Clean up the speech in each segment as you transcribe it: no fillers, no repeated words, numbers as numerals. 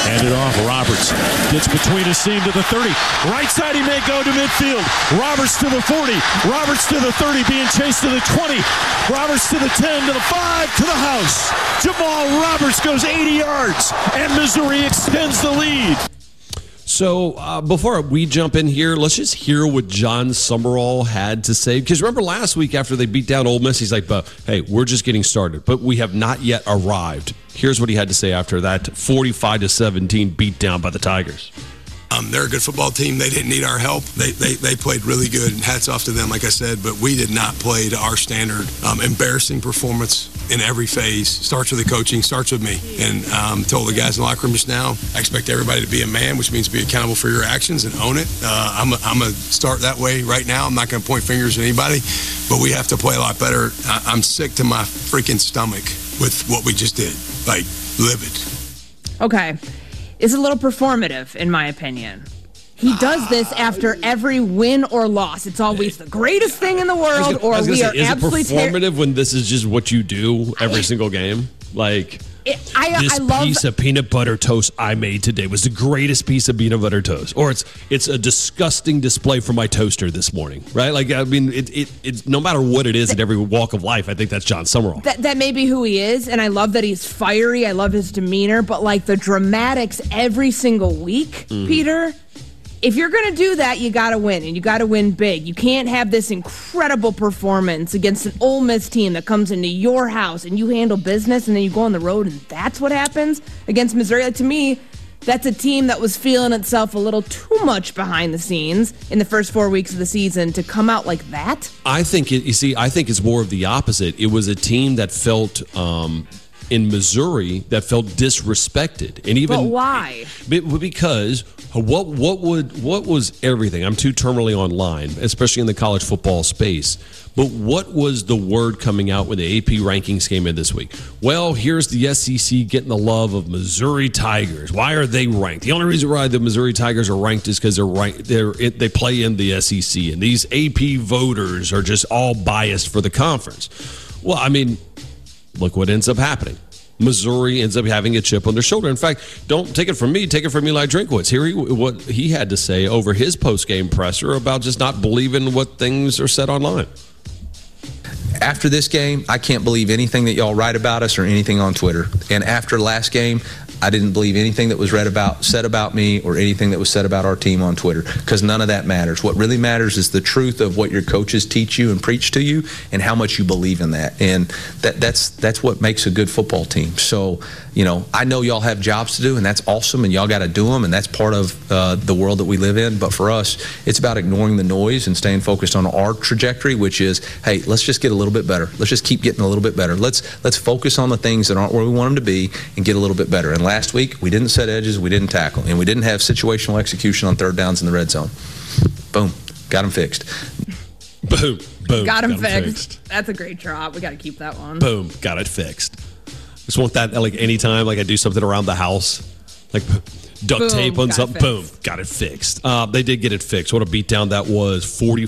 Hand it off. Roberts gets between a seam to the 30. Right side, he may go to midfield. Roberts to the 40. Roberts to the 30, being chased to the 20. Roberts to the 10, to the 5, to the house. Jamal Roberts goes 80 yards, and Missouri extends the lead. So before we jump in here, let's just hear what John Summerall had to say. Because remember last week after they beat down Ole Miss, he's like, hey, we're just getting started, but we have not yet arrived. Here's what he had to say after that 45-17 beat down by the Tigers. They're a good football team. They didn't need our help. They played really good, and hats off to them, like I said, but we did not play to our standard. Embarrassing performance in every phase. Starts with the coaching, starts with me. And told the guys in the locker room just now, I expect everybody to be a man, which means be accountable for your actions and own it. I'm going to start that way right now. I'm not going to point fingers at anybody, but we have to play a lot better. I'm sick to my freaking stomach with what we just did. Like, livid. Okay. It's a little performative, in my opinion. He does this after every win or loss. It's always the greatest thing in the world, or we are absolutely Is it performative when this is just what you do every single game? Like, this piece of peanut butter toast I made today was the greatest piece of peanut butter toast. Or it's a disgusting display from my toaster this morning, right? Like, I mean, it's no matter what it is in every walk of life, I think that's John Summerall. That may be who he is, and I love that he's fiery. I love his demeanor, but like the dramatics every single week, Peter, if you're going to do that, you got to win, and you got to win big. You can't have this incredible performance against an Ole Miss team that comes into your house and you handle business, and then you go on the road, and that's what happens against Missouri. Like, to me, that's a team that was feeling itself a little too much behind the scenes in the first 4 weeks of the season to come out like that. I think it's more of the opposite. It was a team that felt in Missouri that felt disrespected, and even but why? Because what was everything? I'm too terminally online, especially in the college football space. But what was the word coming out when the AP rankings came in this week? Well, here's the SEC getting the love of Missouri Tigers. Why are they ranked? The only reason why the Missouri Tigers are ranked is because they play in the SEC, and these AP voters are just all biased for the conference. Well, I mean, look what ends up happening. Missouri ends up having a chip on their shoulder. In fact, don't take it from me. Take it from Eli Drinkwitz. Hear what he had to say over his post-game presser about just not believing what things are said online. After this game, I can't believe anything that y'all write about us or anything on Twitter. And after last game, I didn't believe anything that was said about me or anything that was said about our team on Twitter, because none of that matters. What really matters is the truth of what your coaches teach you and preach to you and how much you believe in that. And that's what makes a good football team. So, I know y'all have jobs to do, and that's awesome, and y'all got to do them, and that's part of the world that we live in. But for us, it's about ignoring the noise and staying focused on our trajectory, which is, hey, let's just get a little bit better. Let's just keep getting a little bit better. Let's focus on the things that aren't where we want them to be and get a little bit better. And last week, we didn't set edges, we didn't tackle, and we didn't have situational execution on third downs in the red zone. Boom. Got them fixed. Boom. Got them fixed. That's a great drop. We got to keep that one. Boom. Got it fixed. Just want that, like, anytime, like, I do something around the house, like duct tape on something, boom, got it fixed. They did get it fixed. What a beatdown that was,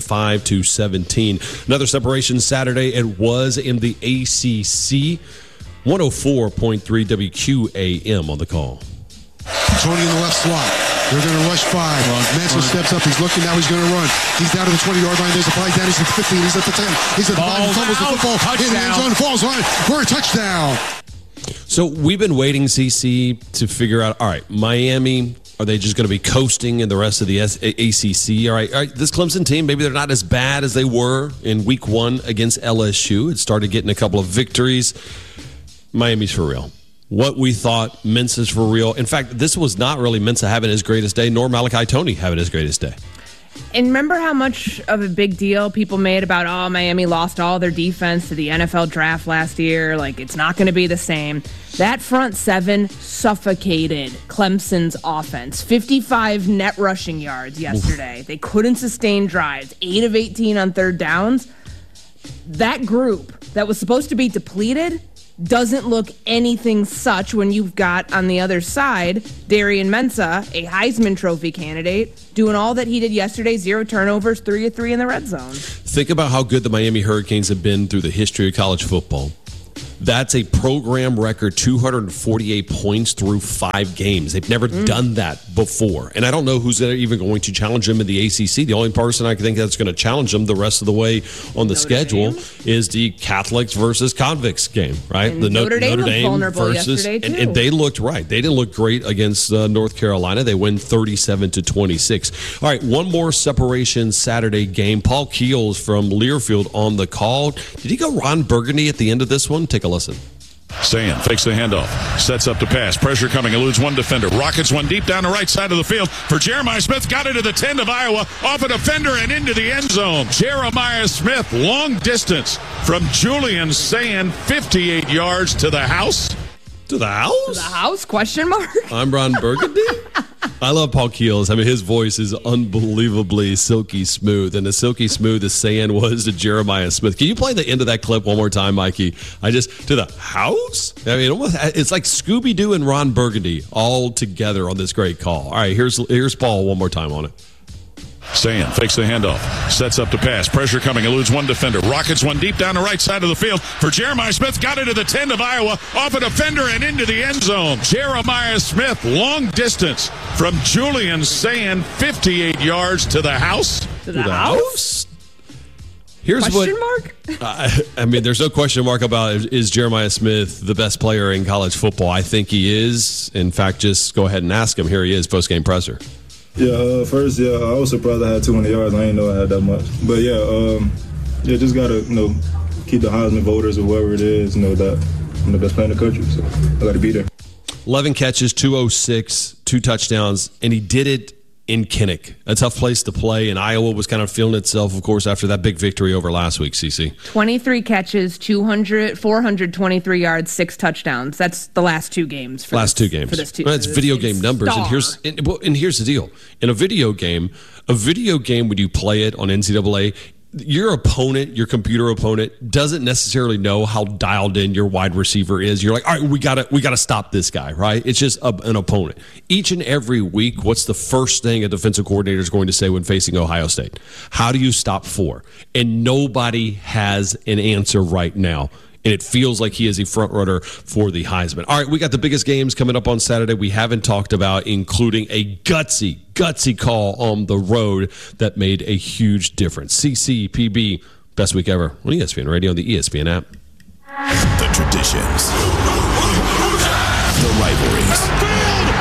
45-17. Another separation Saturday. It was in the ACC. 104.3 WQAM on the call. Tony in the left slot. They're going to rush 5. Manson steps up. He's looking. Now he's going to run. He's down to the 20-yard line. There's a play down. He's at the 15. He's at the 10. He's at the 5. He fumbles the football. In the end zone. Falls on for a touchdown. So we've been waiting, CC, to figure out, all right, Miami, are they just going to be coasting in the rest of the ACC? All right, this Clemson team, maybe they're not as bad as they were in week 1 against LSU. It started getting a couple of victories. Miami's for real. What we thought, Mensa's for real. In fact, this was not really Mensa having his greatest day, nor Malachi Toney having his greatest day. And remember how much of a big deal people made about, Miami lost all their defense to the NFL draft last year. Like, it's not going to be the same. That front seven suffocated Clemson's offense. 55 net rushing yards yesterday. Oof. They couldn't sustain drives. 8 of 18 on third downs. That group that was supposed to be depleted doesn't look anything such when you've got on the other side Darian Mensah, a Heisman Trophy candidate, doing all that he did yesterday, 0 turnovers, 3 of 3 in the red zone. Think about how good the Miami Hurricanes have been through the history of college football. That's a program record 248 points through 5 games. They've never done that before. And I don't know who's even going to challenge them in the ACC. The only person I think that's going to challenge them the rest of the way on the schedule is the Catholics versus Convicts game, right? And the Notre Dame versus, and they looked right. They didn't look great against North Carolina. They win 37-26. All right, one more separation Saturday game. Paul Keels from Learfield on the call. Did he go Ron Burgundy at the end of this one? Take a listen. Sayan fakes the handoff, sets up to pass, pressure coming, eludes one defender, rockets one deep down the right side of the field for Jeremiah Smith, got it to the 10 of Iowa, off a defender and into the end zone. Jeremiah Smith, long distance from Julian Sayan, 58 yards to the house. To the house? To the house? Question mark? I'm Ron Burgundy. I love Paul Keels. I mean, his voice is unbelievably silky smooth, and as silky smooth as Sayan was to Jeremiah Smith. Can you play the end of that clip one more time, Mikey? To the house? I mean, it's like Scooby-Doo and Ron Burgundy all together on this great call. All right, here's Paul one more time on it. Sayan fakes the handoff, sets up to pass, pressure coming, eludes one defender, rockets one deep down the right side of the field for Jeremiah Smith, got it to the 10 of Iowa, off a defender and into the end zone. Jeremiah Smith, long distance from Julian Sayan, 58 yards to the house. To the house? Here's question mark? I mean, there's no question mark about is Jeremiah Smith the best player in college football. I think he is. In fact, just go ahead and ask him. Here he is, post-game presser. Yeah, first, I was surprised I had 200 yards. I didn't know I had that much. But, just got to, keep the Heisman voters or whoever it is, that I'm the best player in the country. So I got to be there. 11 catches, 206, 2 touchdowns, and he did it in Kinnick. A tough place to play, and Iowa was kind of feeling itself, of course, after that big victory over last week, CC. 23 catches, 423 yards, 6 touchdowns. That's the last 2 games. For last 2 games. For this That's video game numbers. And here's the deal. In a video game, when you play it on NCAA, your opponent, your computer opponent, doesn't necessarily know how dialed in your wide receiver is. You're like, all right, we gotta stop this guy, right? It's just an opponent. Each and every week, what's the first thing a defensive coordinator is going to say when facing Ohio State? How do you stop 4? And nobody has an answer right now. And it feels like he is a front runner for the Heisman. All right, we got the biggest games coming up on Saturday we haven't talked about, including a gutsy call on the road that made a huge difference. CCPB, best week ever on ESPN Radio and the ESPN app. The traditions, the rivalries,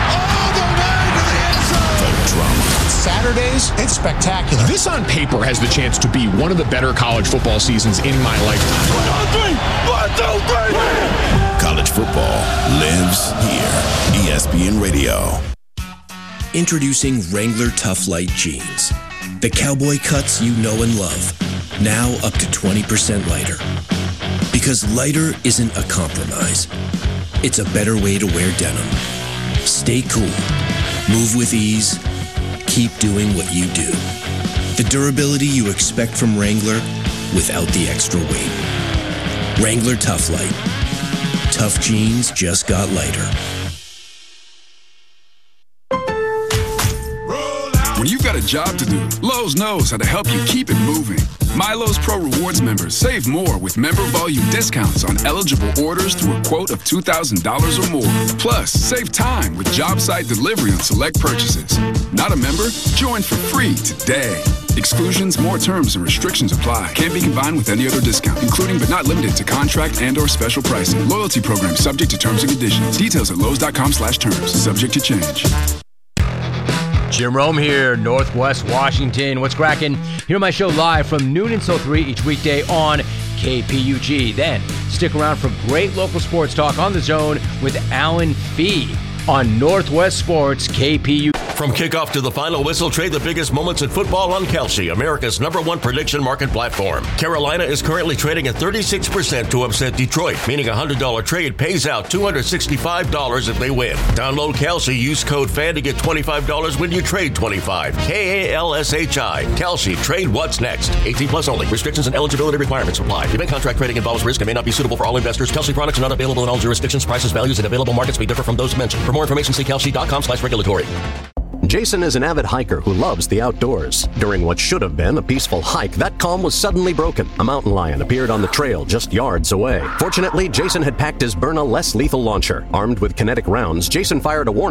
the drama. Saturdays, it's spectacular. This on paper has the chance to be one of the better college football seasons in my lifetime. 1, 2, 3. College football lives here. ESPN Radio. Introducing Wrangler Tough Light Jeans. The cowboy cuts you know and love. Now up to 20% lighter. Because lighter isn't a compromise. It's a better way to wear denim. Stay cool. Move with ease. Keep doing what you do. The durability you expect from Wrangler without the extra weight. Wrangler Tough Light. Tough jeans just got lighter. When you've got a job to do, Lowe's knows how to help you keep it moving. MyLowe's Pro Rewards members save more with member volume discounts on eligible orders through a quote of $2,000 or more. Plus, save time with job site delivery on select purchases. Not a member? Join for free today. Exclusions, more terms, and restrictions apply. Can't be combined with any other discount, including but not limited to contract and/or special pricing. Loyalty program subject to terms and conditions. Details at Lowe's.com/terms. Subject to change. Jim Rome here, Northwest Washington. What's cracking? Hear my show live from noon until 3 each weekday on KPUG. Then stick around for great local sports talk on The Zone with Alan Fee on Northwest Sports KPUG. From kickoff to the final whistle, trade the biggest moments in football on Kalshi, America's #1 prediction market platform. Carolina is currently trading at 36% to upset Detroit, meaning a $100 trade pays out $265 if they win. Download Kalshi, use code FAN to get $25 when you trade $25. KALSHI. Kalshi, trade what's next. 18 plus only. Restrictions and eligibility requirements apply. Event contract trading involves risk and may not be suitable for all investors. Kalshi products are not available in all jurisdictions. Prices, values, and available markets may differ from those mentioned. For more information, see kalshi.com/regulatory. Jason is an avid hiker who loves the outdoors. During what should have been a peaceful hike, that calm was suddenly broken. A mountain lion appeared on the trail just yards away. Fortunately, Jason had packed his Byrna less lethal launcher. Armed with kinetic rounds, Jason fired a warning